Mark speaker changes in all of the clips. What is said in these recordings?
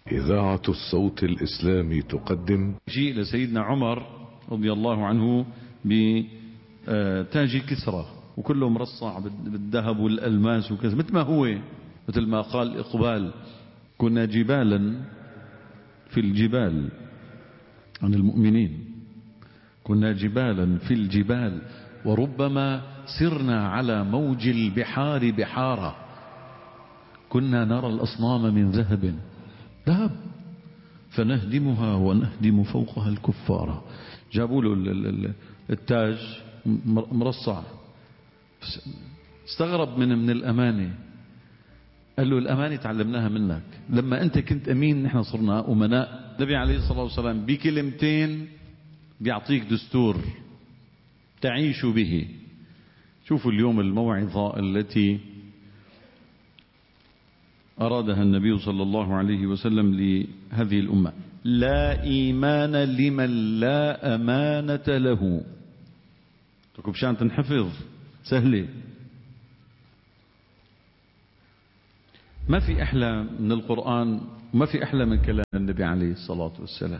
Speaker 1: إذاعة الصوت الإسلامي تقدم
Speaker 2: جيء لسيدنا عمر رضي الله عنه بتاج كسرى وكله مرصع بالذهب والألماس وكذا، مثل ما هو، مثل ما قال إقبال: كنا جبالا في الجبال عن المؤمنين، كنا جبالا في الجبال وربما سرنا على موج البحار بحارا، كنا نرى الأصنام من ذهب فنهدمها ونهدم فوقها الكفار. جابوا له التاج مرصع، استغرب من الأمانة. قال له: الأمانة تعلمناها منك، لما أنت كنت أمين نحن صرنا أمناء. النبي عليه الصلاة والسلام بكلمتين بيعطيك دستور تعيش به. شوفوا اليوم الموعظة التي أرادها النبي صلى الله عليه وسلم لهذه الأمة: لا إيمان لمن لا أمانة له. تقول بشان تنحفظ سهلة، ما في أحلى من القرآن وما في أحلى من كلام النبي عليه الصلاة والسلام.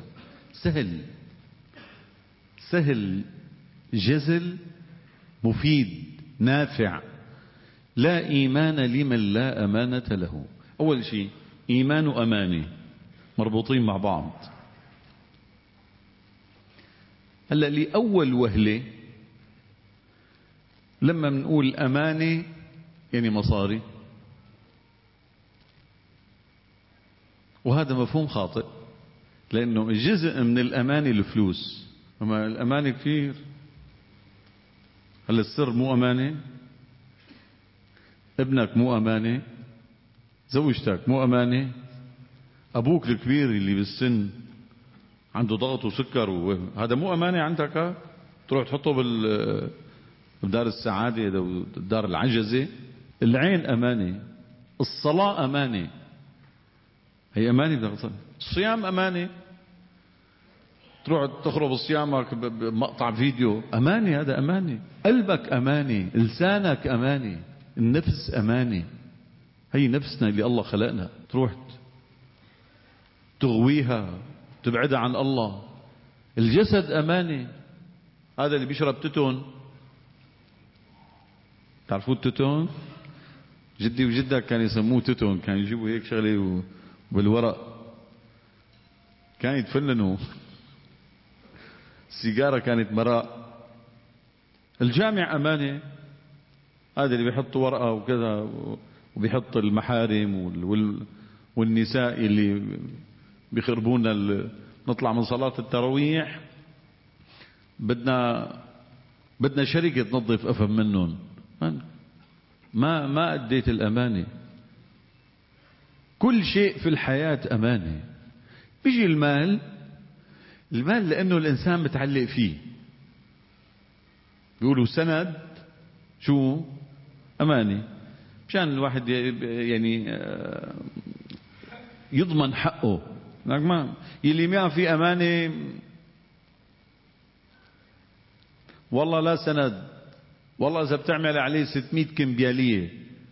Speaker 2: سهل جزل مفيد نافع. لا إيمان لمن لا أمانة له. أول شيء إيمان وأمانة مربوطين مع بعض. هلأ لأول وهلة لما بنقول أمانة يعني مصاري، وهذا مفهوم خاطئ، لأنه جزء من الأمانة الفلوس، أما الأمانة كثير. هل السر مو أمانة؟ ابنك مو أمانة؟ زوجتك مو أمانة؟ أبوك الكبير اللي بالسن عنده ضغط وسكر هذا مو أمانة عندك؟ تروح تحطه بدار السعادة أو دار العجزة. العين أمانة، الصلاة أمانة، هي أمانة. الصيام أمانة، تروح تخرب صيامك بمقطع فيديو، أمانة. هذا أمانة. قلبك أمانة، لسانك أمانة، النفس أمانة. هي نفسنا اللي الله خلقنا، تروح تغويها تبعدها عن الله. الجسد أمانة، هذا اللي بيشرب تتون، تعرفوا التتون؟ جدي وجدك كانوا يسموه تتون، كانوا يجيبوا هيك شغله بالورق كانوا يتفننوا. السيجارة كانت مراء. الجامع أمانة، هذا اللي بيحط ورقة وكذا وبيحط المحارم والنساء اللي بيخربونا. نطلع من صلاة التراويح بدنا شركة تنظف أفهم منهم. ما أديت الأمانة. كل شيء في الحياة أمانة. بيجي المال لأنه الإنسان متعلق فيه، بيقولوا سند شو أمانة، مشان الواحد يعني يضمن حقه. ما يلي ما في أمانة والله لا سند، والله إذا بتعمل عليه 600 كمبيالية.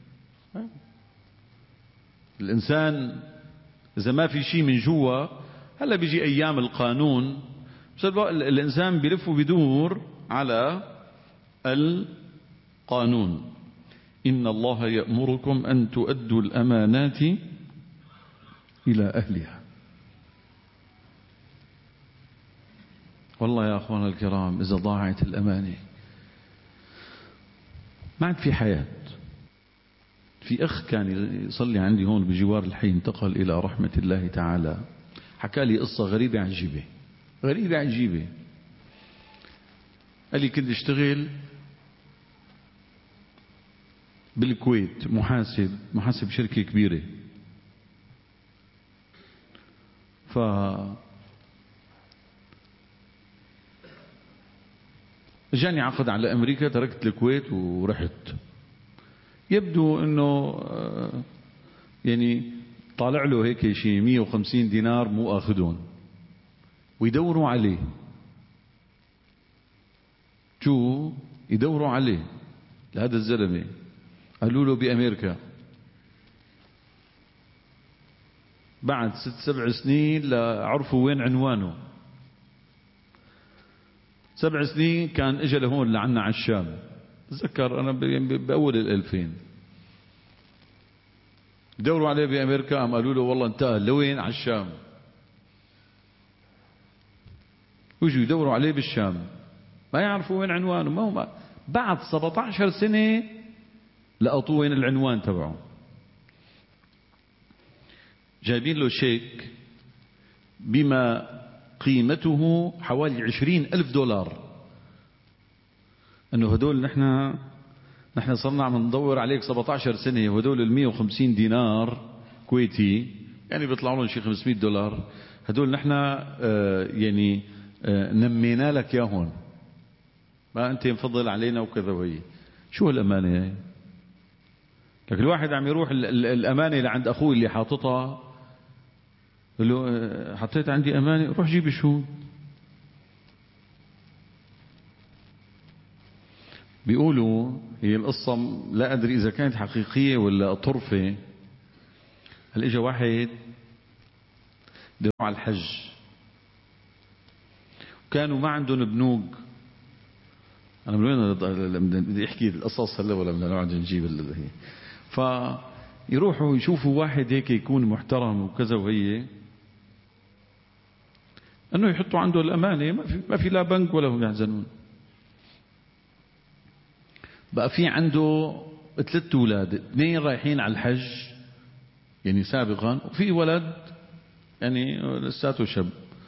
Speaker 2: الإنسان إذا ما في شيء من جوا، هلا بيجي أيام القانون، بس الإنسان بيلف وبيدور على القانون. إن الله يأمركم أن تؤدوا الأمانات إلى أهلها. والله يا أخوان الكرام، إذا ضاعت الأمانة ما عاد في حياة. في أخ كان يصلي عندي هون بجوار الحي، انتقل إلى رحمة الله تعالى، حكى لي قصة غريبة عجيبة. قال لي: كنت اشتغل بالكويت محاسب شركة كبيرة، جاني عقد على أمريكا، تركت الكويت ورحت. يبدو أنه يعني طالع له هيك شيء 150 دينار مو أخذون، ويدوروا عليه. شو يدوروا عليه لهذا الزلمة؟ قالوا له بأمريكا. بعد 6-7 سنين لعرفوا وين عنوانه. 7 سنين كان اجى لهون لعنا على الشام. تذكر انا باول 2000 دوروا عليه بامريكا، قام قالوا له والله انتقل لوين؟ على الشام. ويجوا يدوروا عليه بالشام ما يعرفوا وين عنوانه. ما هو بعد 17 سنة لقطوه وين العنوان تبعه. جايبين له شيك بما قيمته حوالي 20,000 دولار، انه هدول نحن صرنا عم ندور عليك 17 سنة، وهدول 150 دينار كويتي يعني بيطلعوا لهم شي 500 دولار، هدول نحن يعني نمينا لك ياهون، ما انت مفضل علينا وكذا. وهي شو هالامانه هي؟ لكن الواحد عم يروح الامانه لعند اخوه اللي حاططها، قال له حطيت عندي امانه، روح جيب الشهود. بيقولوا هي القصه لا ادري اذا كانت حقيقيه ولا طرفه. هل اجى واحد بده يروح على الحج، كانوا ما عندهم بنوك. انا من وين بدي احكي القصص هلا ولا بدنا نقعد نجيب هي؟ فيروحوا يشوفوا واحد هيك يكون محترم وكذا، وهي انه يحطوا عنده الامانه، ما في لا بنك ولا هم يحزنون. بقى في عنده 3 أولاد، 2 رايحين على الحج يعني سابقا، وفي ولد يعني لساته شاب.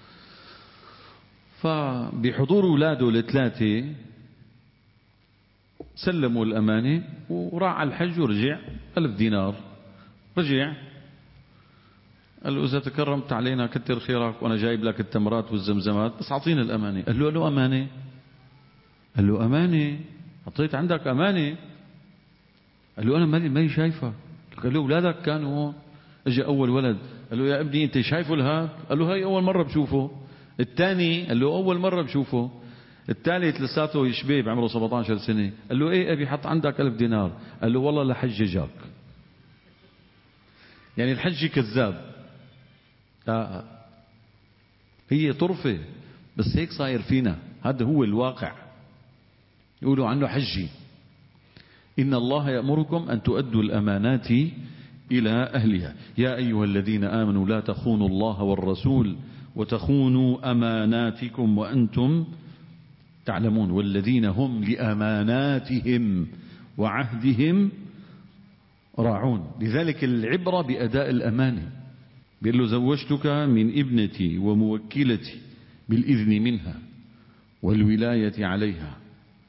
Speaker 2: فبحضور اولاده ال3 سلموا الامانه وراح على الحج ورجع 1000 دينار. رجع قال له اذا تكرمت علينا كتر خيرك، وانا جايب لك التمرات والزمزمات، بس اعطيني الامانه. قال له امانه؟ قال له امانه؟ حطيت عندك امانه؟ قال له انا مالي شايفه. قال له اولادك كانوا هون. اجى اول ولد قال له يا ابني انت شايفه الهاد؟ قال له هاي اول مره بشوفه. الثاني قال له اول مره بشوفه. الثالث لساته شبيب عمره 17 سنه. قال له ايه ابي حط عندك 1000 دينار. قال له والله لحججك. يعني الحج كذاب. هي طرفه بس هيك صاير فينا، هذا هو الواقع. يقولوا عنه حجي. إن الله يأمركم أن تؤدوا الأمانات إلى أهلها يا أيها الذين آمنوا لا تخونوا الله والرسول وتخونوا أماناتكم وأنتم تعلمون والذين هم لأماناتهم وعهدهم راعون. لذلك العبرة بأداء الأمانة. بيقول له زوجتك من ابنتي وموكلتي بالإذن منها والولاية عليها.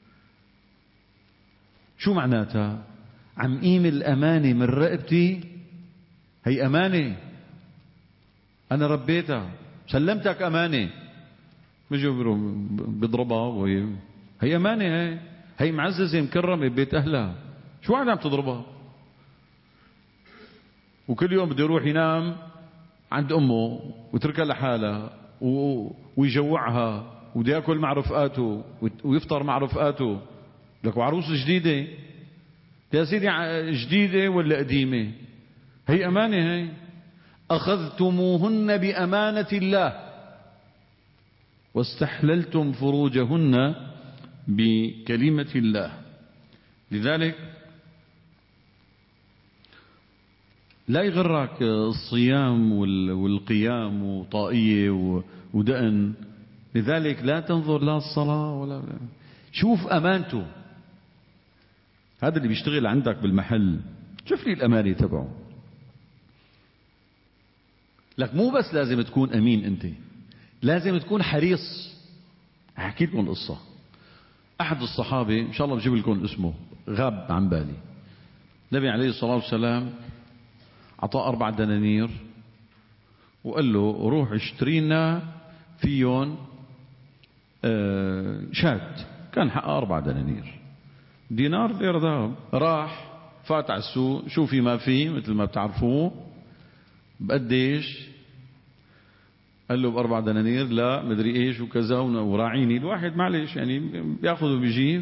Speaker 2: شو معناتها؟ عم قيم الأمانة من رقبتي، هي أمانة أنا ربيتها، سلمتك أمانة. بيجوا بيضربها وهي هي أمانة، هي معززة مكرمة ببيت أهلها، شو قاعد عم تضربها؟ وكل يوم بده يروح ينام عند أمه وتركها لحالها ويجوعها وبده ياكل مع رفقاته ويفطر مع رفقاته. لك وعروس جديدة يا سيدي، جديدة ولا قديمة؟ هي أمانة. هي أخذتموهن بأمانة الله واستحللتم فروجهن بكلمة الله. لذلك لا يغرك الصيام والقيام وطائية ودقن. لذلك لا تنظر لا الصلاة ولا شوف أمانته. هذا اللي بيشتغل عندك بالمحل، شوف لي الأمانة تبعه. لك مو بس لازم تكون أمين أنت، لازم تكون حريص. أحكي لكم قصة. أحد الصحابة إن شاء الله بجيب لكم اسمه، غاب عن بالي. النبي عليه الصلاة والسلام أعطاه 4 دنانير وقال له روح اشتري لنا فيهم شات، كان حقه 4 دنانير، دينار غير ذهب. راح فات على السوق، شو في ما في مثل ما بتعرفوه. بقديش؟ قال له ب4 دنانير. لا مدري ايش وكذا وراعيني. الواحد معلش يعني بياخذ وبيجيب.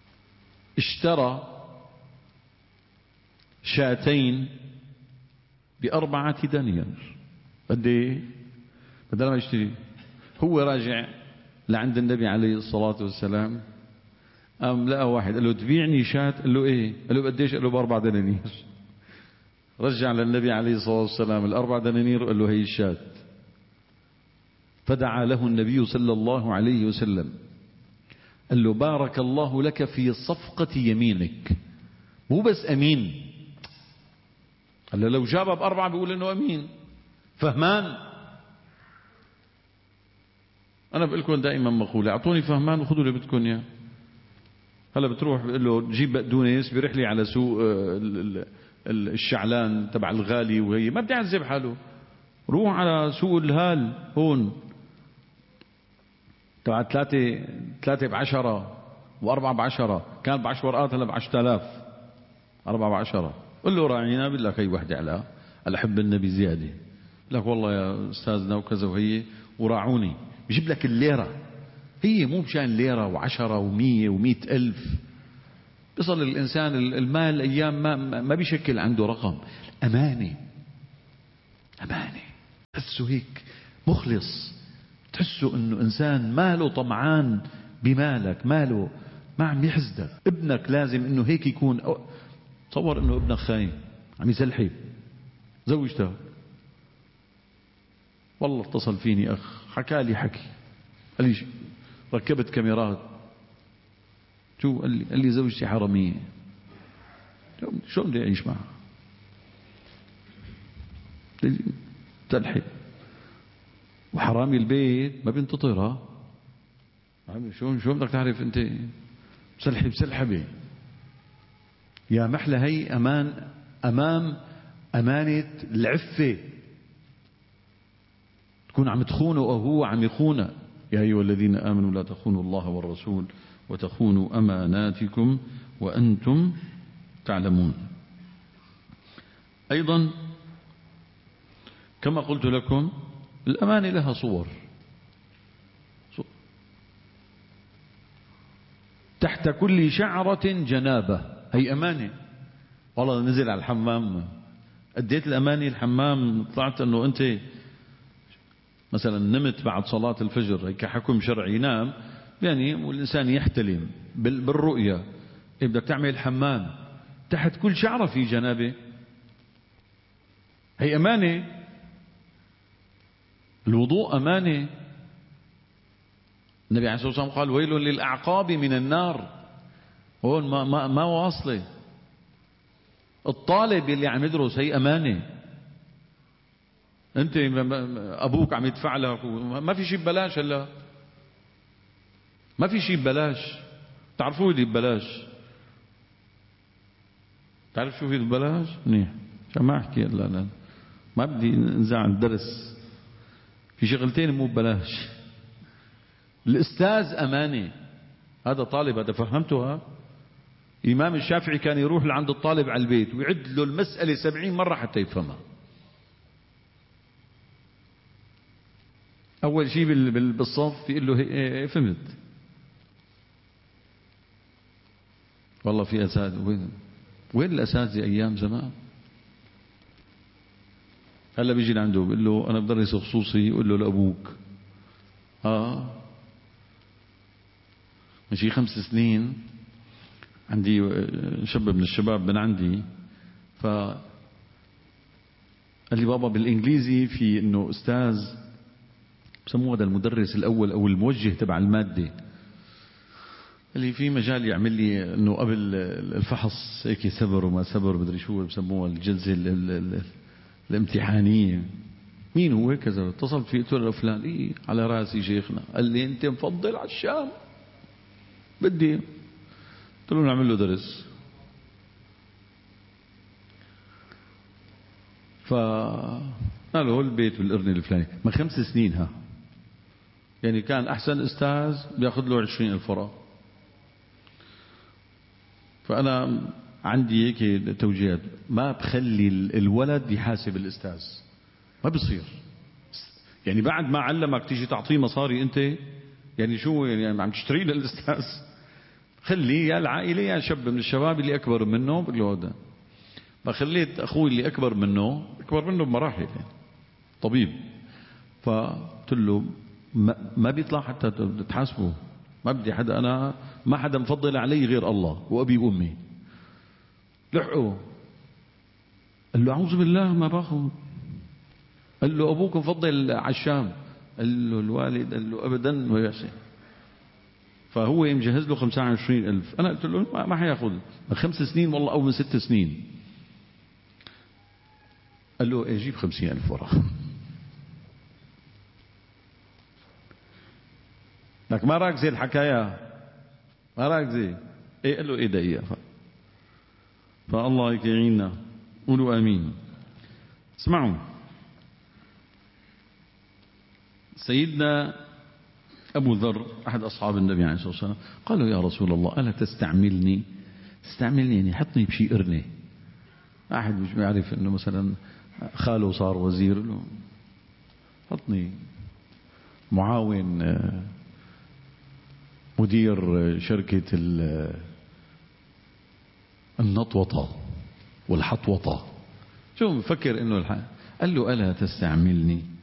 Speaker 2: اشترى 2 ب4 دنانير. قد ايه؟ بدل ما يشتري. هو راجع لعند النبي عليه الصلاة والسلام، قام لقى واحد قال له تبيعني شاة؟ قال له ايه؟ قال له قديش؟ قال له ب4 دنانير. رجع للنبي عليه الصلاة والسلام ال4 دنانير، قال له هي الشاة. فدعا له النبي صلى الله عليه وسلم، قال له بارك الله لك في صفقة يمينك. مو بس أمين، قال له لو جابها ب4 بيقول إنه أمين. فهمان. أنا بقول لكم دائما مقولة، أعطوني فهمان وخذوا اللي بدكم إياه. هلا بتروح بقول له جيب بقدونس، بيروح لي على سوق الشعلان تبع الغالي، وهي ما بدي يعذب حاله. روح على سوق الهال هون تبع 3 ب10 و4 ب10، كان ب10 ورقات هلا ب10,000، 4 ب10. قل له راعينا، بقول لك هي وحده على أحب النبي زياده. لك والله يا أستاذنا وكذا وهي وراعوني، بجيب لك الليرة. هي مو مشان ليرة و10 و100 و100 ألف. بيصل الإنسان المال أيام ما بيشكل عنده رقم. أمانة، أمانة. تحسه هيك مخلص، تحسه إنه إنسان ماله طمعان بمالك، ماله ما عم يحسدك. ابنك لازم إنه هيك يكون. تصور إنه ابنك خاين عم يسلحب، زوجته والله اتصل فيني أخ حكى لي حكي، قال لي ركبت كاميرات. شو؟ قال لي زوجتي حرامية. شو بدي أعيش معها؟ تلحب وحرامي البيت ما بينتطرها. شو بدك تعرف أنت؟ سلحب سلحبة. يا محلى هي أمام أمانة العفة، تكون عم تخونه أو هو عم يخونه. يا أيها الذين آمنوا لا تخونوا الله والرسول وتخونوا أماناتكم وأنتم تعلمون. أيضا كما قلت لكم الأمانة لها صور. تحت كل شعرة جنابة، هي أمانة. والله نزل على الحمام، أديت الأمانة الحمام، طلعت أنه أنت مثلا نمت بعد صلاة الفجر، هيك حكم شرعي، ينام يعني والإنسان يحتلم بالرؤية، بدك تعمل الحمام تحت كل شعرة في جنابه، هي أمانة. الوضوء أمانة. النبي عليه الصلاة والسلام قال ويل للأعقاب من النار. هون ما واصله. الطالب اللي عم يدرس هي أمانة. أنت أبوك عم يدفع لك، ما في شيء ببلاش. هلا ما في شيء ببلاش. تعرفوا اللي ببلاش؟ تعرف شو في ببلاش؟ منيح عشان ما أحكي. لا ما بدي نزعل الدرس. في شغلتين مو ببلاش. الأستاذ أمانة. هذا طالب، هذا فهمتها. الإمام الشافعي كان يروح لعند الطالب على البيت ويعد له المسألة 70 مرة حتى يفهمها. أول شيء بالصف يقول له فهمت. والله في أساتذة. وين الأساتذة أيام زمان؟ هلا بيجي لعنده بيقول له أنا بدرس خصوصي، يقول له لأبوك مشي 5 سنين عندي شاب من الشباب من عندي، فقال لي بابا بالإنجليزي في إنه أستاذ بسموه هذا المدرس الأول أو الموجه تبع المادة، قال لي في مجال يعمل لي إنه قبل الفحص هيك سبر وما سبر بدري شو بسموها الجلسة الامتحانية. مين هو كذا؟ اتصلت فيه قلت له فلان. إيه على راسي شيخنا. قال لي أنت مفضل على الشام؟ بدي. قلت له نعمل له درس. فقال له البيت بالقرن الفلاني ما 5 سنين يعني كان أحسن أستاذ بياخذ له 20,000 ورقة. فأنا عندي هيك توجيهات، ما بخلي الولد يحاسب الأستاذ، ما بصير. يعني بعد ما علمك تيجي تعطيه مصاري أنت؟ يعني شو يعني عم تشتري للأستاذ؟ خليه يا العائلة يا شاب من الشباب اللي أكبر منه بقول له هذا. فخليت أخوي اللي أكبر منه أكبر منه بمراحل يعني. طبيب. فقلت له ما بيطلع حتى تحاسبه، ما بدي حدا، أنا ما حدا مفضل علي غير الله وأبي وأمي. لحقه. قال له أعوذ بالله ما باخذ. قال له أبوك مفضل على الشام. قال له الوالد. قال له أبدا ويأسي. فهو مجهز له 25,000. أنا قلت له ما حياخذ من 5 سنين والله أو من 6 سنين. قال له إيه جيب 50,000 ورا. لك ما راكزة الحكاية، ما راكزة. إيه قال له إيه دقيقة. فالله يعيننا، قولوا آمين. اسمعوا، سيدنا أبو ذر أحد أصحاب النبي عليه الصلاة والسلام قال له يا رسول الله ألا تستعملني يعني حطني بشي قرنة. أحد مش بيعرف أنه مثلا خاله صار وزير، له حطني معاون مدير شركة النطوطة والحطوطة. شو مفكر أنه قال له ألا تستعملني